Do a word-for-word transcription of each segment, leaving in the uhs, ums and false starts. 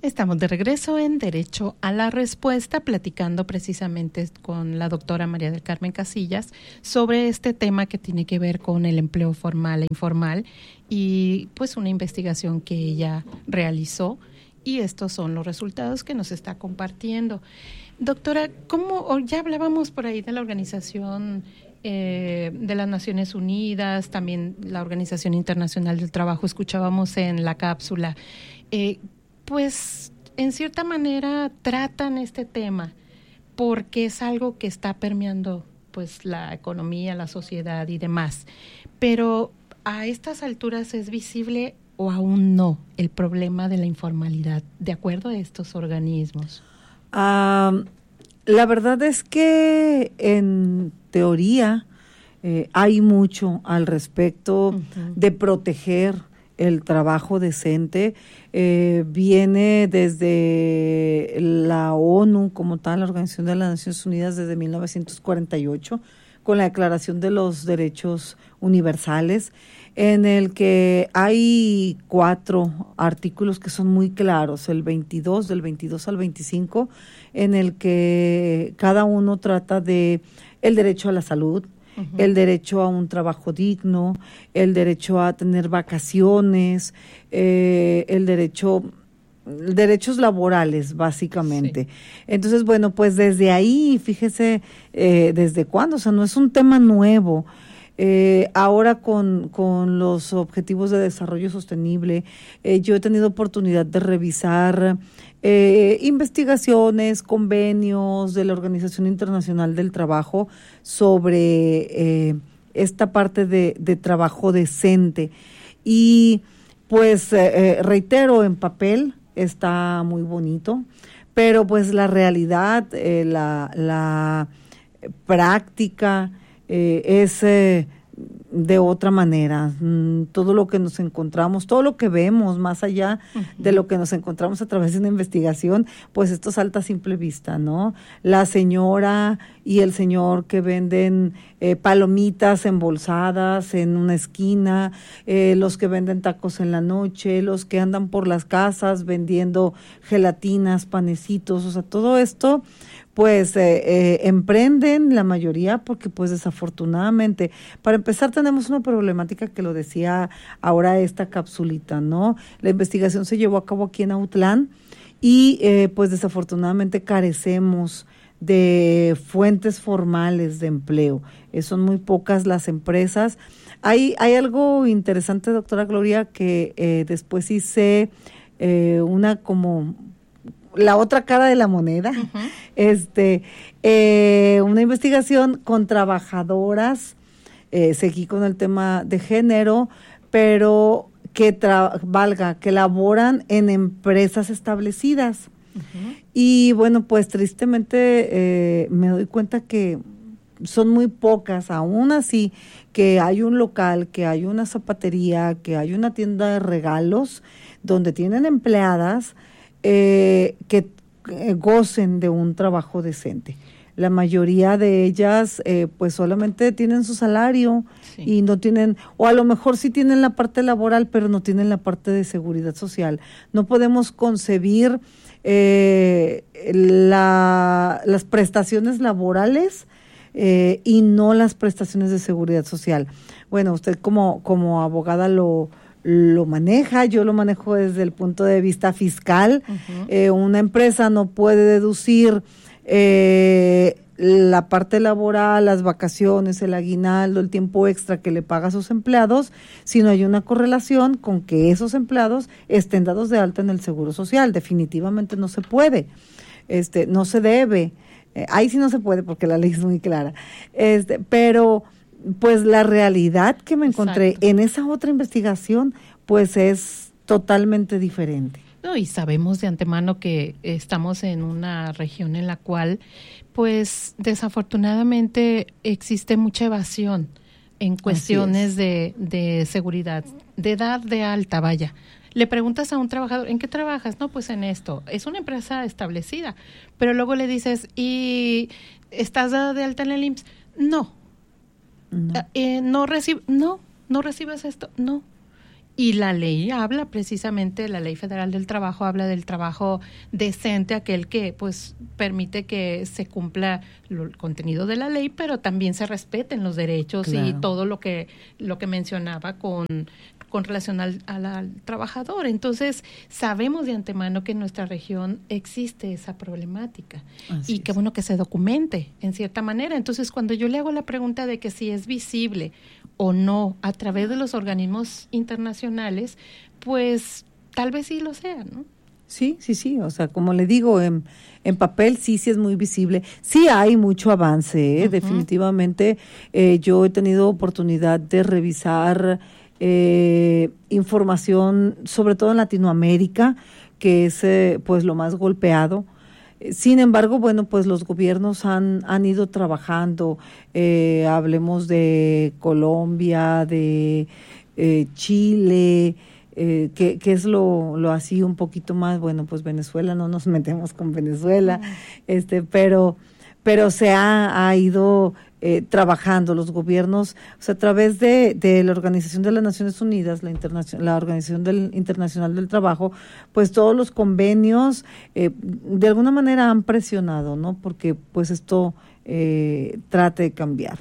Estamos de regreso en Derecho a la Respuesta, platicando precisamente con la doctora María del Carmen Casillas sobre este tema que tiene que ver con el empleo formal e informal y pues una investigación que ella realizó, y estos son los resultados que nos está compartiendo. Doctora, ¿cómo ya hablábamos por ahí de la Organización eh, de las Naciones Unidas, también la Organización Internacional del Trabajo, escuchábamos en la cápsula, eh, pues en cierta manera tratan este tema porque es algo que está permeando pues la economía, la sociedad y demás, pero a estas alturas es visible o aún no el problema de la informalidad de acuerdo a estos organismos. Uh, la verdad es que en teoría eh, hay mucho al respecto uh-huh. de proteger el trabajo decente. Eh, viene desde la ONU como tal, la Organización de las Naciones Unidas, desde mil novecientos cuarenta y ocho, con la Declaración de los Derechos Universales, en el que hay cuatro artículos que son muy claros, el veintidós, del veintidós al veinticinco, en el que cada uno trata de el derecho a la salud, uh-huh. el derecho a un trabajo digno, el derecho a tener vacaciones, eh, el derecho, derechos laborales, básicamente. Sí. Entonces, bueno, pues desde ahí, fíjese, eh, ¿desde cuándo? O sea, no es un tema nuevo. Eh, ahora con, con los Objetivos de Desarrollo Sostenible, eh, yo he tenido oportunidad de revisar eh, investigaciones, convenios de la Organización Internacional del Trabajo sobre eh, esta parte de, de trabajo decente. Y pues eh, reitero, en papel está muy bonito, pero pues la realidad, eh, la, la práctica, Eh, es eh, de otra manera. Mm, todo lo que nos encontramos, todo lo que vemos, más allá uh-huh. de lo que nos encontramos a través de una investigación, pues esto salta a simple vista, ¿no? La señora y el señor que venden eh, palomitas embolsadas en una esquina, eh, los que venden tacos en la noche, los que andan por las casas vendiendo gelatinas, panecitos, o sea, todo esto pues eh, eh, emprenden la mayoría porque pues desafortunadamente, para empezar tenemos una problemática que lo decía ahora esta capsulita, ¿no? La investigación se llevó a cabo aquí en Autlán y eh, pues desafortunadamente carecemos de fuentes formales de empleo. Eh, son muy pocas las empresas. Hay, hay algo interesante, doctora Gloria, que eh, después hice eh, una como la otra cara de la moneda, uh-huh. este, eh, una investigación con trabajadoras, eh, seguí con el tema de género, pero que tra- valga, que laboran en empresas establecidas. Uh-huh. Y bueno, pues tristemente eh, me doy cuenta que son muy pocas, aún así, que hay un local, que hay una zapatería, que hay una tienda de regalos, donde tienen empleadas, Eh, que eh, gocen de un trabajo decente. La mayoría de ellas eh, pues solamente tienen su salario sí. y no tienen, o a lo mejor sí tienen la parte laboral, pero no tienen la parte de seguridad social. No podemos concebir eh, la, las prestaciones laborales eh, y no las prestaciones de seguridad social. Bueno, usted como, como abogada lo lo maneja, yo lo manejo desde el punto de vista fiscal. Uh-huh. Eh, una empresa no puede deducir eh, la parte laboral, las vacaciones, el aguinaldo, el tiempo extra que le paga a sus empleados, si no hay una correlación con que esos empleados estén dados de alta en el Seguro Social. Definitivamente no se puede, este, no se debe. Eh, ahí sí no se puede porque la ley es muy clara. Este, pero pues la realidad que me encontré Exacto. en esa otra investigación, pues es totalmente diferente. No, y sabemos de antemano que estamos en una región en la cual, pues desafortunadamente existe mucha evasión en cuestiones de, de seguridad, de dar de alta, vaya. Le preguntas a un trabajador, ¿en qué trabajas? No, pues en esto. Es una empresa establecida, pero luego le dices, ¿y estás dado de alta en el I M S S? No. No. Eh, no, reci- no, no recibes esto, no. Y la ley habla precisamente, la Ley Federal del Trabajo habla del trabajo decente, aquel que pues permite que se cumpla lo, el contenido de la ley, pero también se respeten los derechos, claro, y todo lo que lo que mencionaba con con relación al, al, al trabajador. Entonces, sabemos de antemano que en nuestra región existe esa problemática. Así y qué bueno que se documente en cierta manera. Entonces, cuando yo le hago la pregunta de que si es visible o no a través de los organismos internacionales, pues tal vez sí lo sea, ¿no? Sí, sí, sí, o sea, como le digo, en, en papel sí, sí es muy visible. Sí hay mucho avance, ¿eh? Uh-huh. Definitivamente. Eh, yo he tenido oportunidad de revisar eh, información, sobre todo en Latinoamérica, que es eh, pues lo más golpeado. Sin embargo, bueno, pues los gobiernos han, han ido trabajando, eh, hablemos de Colombia, de eh, Chile, eh, que, que es lo, lo así un poquito más, bueno, pues Venezuela, no nos metemos con Venezuela, este, pero, pero se ha, ha ido eh, trabajando los gobiernos, o sea, a través de, de la Organización de las Naciones Unidas, la, internacion- la Organización del, Internacional del Trabajo, pues todos los convenios eh, de alguna manera han presionado, ¿no? Porque pues esto eh, trate de cambiar.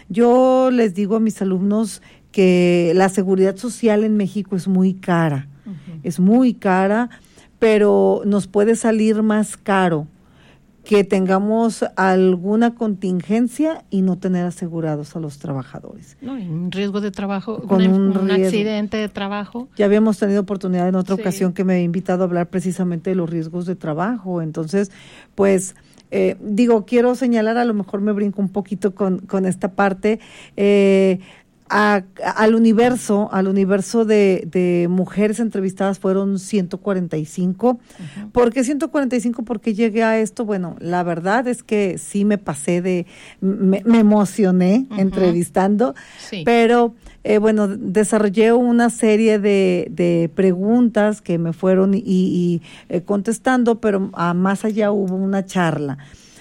Yo les digo a mis alumnos que la seguridad social en México es muy cara, uh-huh. es muy cara, pero nos puede salir más caro que tengamos alguna contingencia y no tener asegurados a los trabajadores. No, un riesgo de trabajo, con un, un, un accidente de trabajo. Ya habíamos tenido oportunidad en otra sí. ocasión que me he invitado a hablar precisamente de los riesgos de trabajo. Entonces, pues, eh, digo, quiero señalar, a lo mejor me brinco un poquito con, con esta parte, eh, A, al universo, al universo de, de mujeres entrevistadas fueron ciento cuarenta y cinco. Uh-huh. ¿Por qué ciento cuarenta y cinco? ¿Por qué llegué a esto? Bueno, la verdad es que sí me pasé de, me, me emocioné uh-huh. entrevistando, sí. pero eh, bueno, desarrollé una serie de, de preguntas que me fueron y, y eh, contestando, pero a más allá hubo una charla.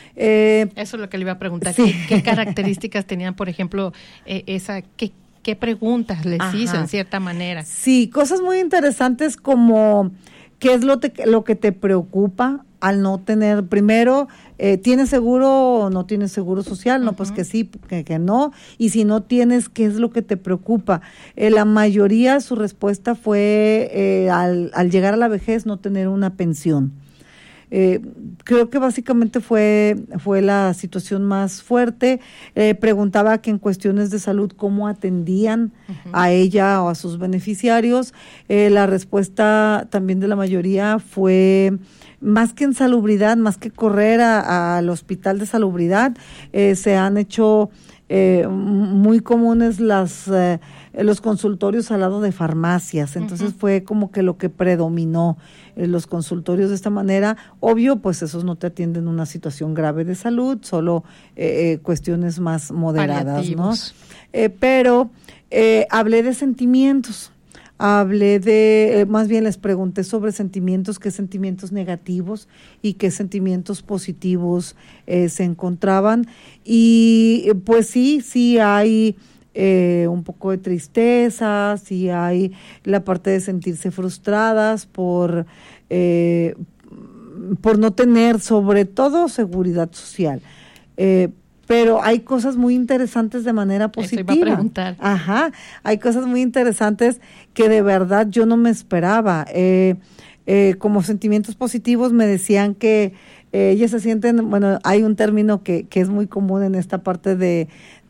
Eh, Eso es lo que le iba a preguntar. Sí. ¿Qué, ¿Qué características tenían, por ejemplo, eh, esa, qué, qué preguntas les Ajá. hizo en cierta manera? Sí, cosas muy interesantes como qué es lo, te, lo que te preocupa al no tener, primero, eh, ¿tienes seguro o no tienes seguro social? No, uh-huh. pues que sí, que, que no. Y si no tienes, ¿qué es lo que te preocupa? Eh, la mayoría, su respuesta fue eh, al, al llegar a la vejez no tener una pensión. Eh, creo que básicamente fue, fue la situación más fuerte. Eh, preguntaba que en cuestiones de salud cómo atendían uh-huh. a ella o a sus beneficiarios. Eh, la respuesta también de la mayoría fue más que en salubridad, más que correr a, al hospital de salubridad, eh, se han hecho eh, muy comunes las eh, los consultorios al lado de farmacias. Entonces uh-huh. fue como que lo que predominó. Los consultorios de esta manera, obvio, pues esos no te atienden una situación grave de salud, solo eh, cuestiones más moderadas, ¿no? Eh, pero eh, hablé de sentimientos, hablé de, eh, más bien les pregunté sobre sentimientos, qué sentimientos negativos y qué sentimientos positivos eh, se encontraban. Y pues sí, sí hay Eh, un poco de tristeza, si hay la parte de sentirse frustradas por eh, por no tener sobre todo seguridad social, eh, pero hay cosas muy interesantes de manera positiva. Eso iba a preguntar. Ajá, hay cosas muy interesantes que de verdad yo no me esperaba. Eh, eh, como sentimientos positivos me decían que eh, ellas se sienten, bueno, hay un término que, que es muy común en esta parte de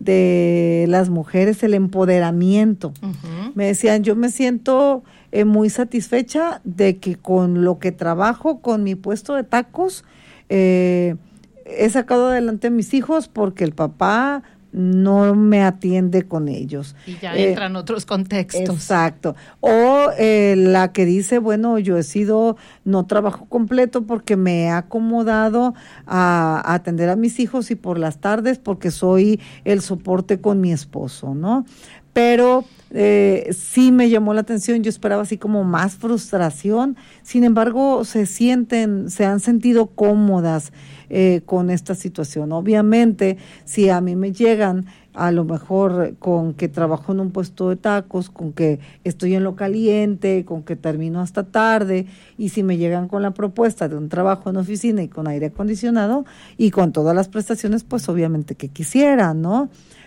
de las mujeres, el empoderamiento. Uh-huh. Me decían, yo me siento eh, muy satisfecha de que con lo que trabajo, con mi puesto de tacos, eh, he sacado adelante a mis hijos porque el papá no me atiende con ellos. Y ya eh, entran otros contextos. Exacto. O eh, la que dice, bueno, yo he sido, no trabajo completo porque me he acomodado a, a atender a mis hijos y por las tardes porque soy el soporte con mi esposo, ¿no? Pero eh, sí me llamó la atención, yo esperaba así como más frustración, sin embargo se sienten, se han sentido cómodas eh, con esta situación. Obviamente, si a mí me llegan a lo mejor con que trabajo en un puesto de tacos, con que estoy en lo caliente, con que termino hasta tarde, y si me llegan con la propuesta de un trabajo en oficina y con aire acondicionado y con todas las prestaciones, pues obviamente que quisiera, ¿no?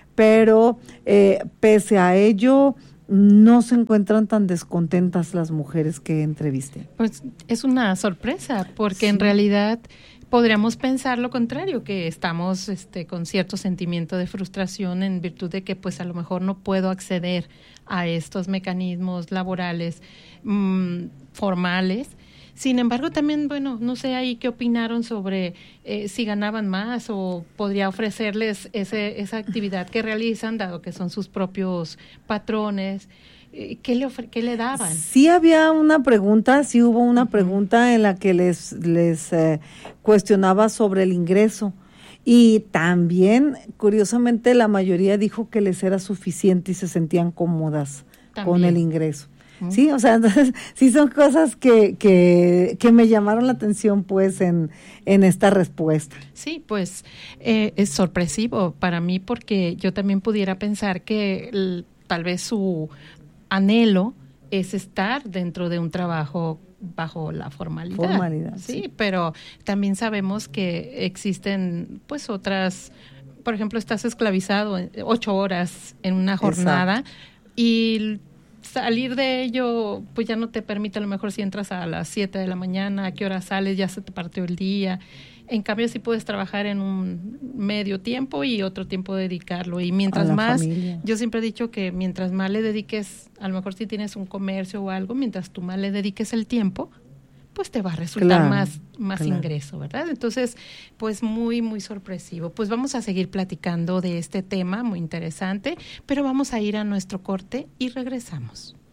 Pero eh, pese a ello, no se encuentran tan descontentas las mujeres que entrevisté. Pues es una sorpresa, porque sí. En realidad podríamos pensar lo contrario, que estamos este, con cierto sentimiento de frustración en virtud de que pues a lo mejor no puedo acceder a estos mecanismos laborales mmm, formales. Sin embargo, también, bueno, no sé ahí qué opinaron sobre eh, si ganaban más o podría ofrecerles ese, esa actividad que realizan, dado que son sus propios patrones. Eh, ¿qué, le ofre- ¿Qué le daban? Sí había una pregunta, sí hubo una uh-huh. pregunta en la que les, les eh, cuestionaba sobre el ingreso. Y también, curiosamente, la mayoría dijo que les era suficiente y se sentían cómodas también con el ingreso. Sí, o sea, entonces sí son cosas que, que, que me llamaron la atención pues en, en esta respuesta. Sí, pues eh, es sorpresivo para mí porque yo también pudiera pensar que el, tal vez su anhelo es estar dentro de un trabajo bajo la formalidad. Formalidad, sí, sí. Pero también sabemos que existen pues otras, por ejemplo, estás esclavizado ocho horas en una jornada. Exacto. Y salir de ello, pues ya no te permite, a lo mejor si entras a las siete de la mañana, a qué hora sales, ya se te partió el día. En cambio, sí puedes trabajar en un medio tiempo y otro tiempo dedicarlo. Y mientras más, familia. Yo siempre he dicho que mientras más le dediques, a lo mejor si tienes un comercio o algo, mientras tú más le dediques el tiempo, pues te va a resultar claro, más, más claro. ingreso, ¿verdad? Entonces, pues muy, muy sorpresivo. Pues vamos a seguir platicando de este tema muy interesante, pero vamos a ir a nuestro corte y regresamos.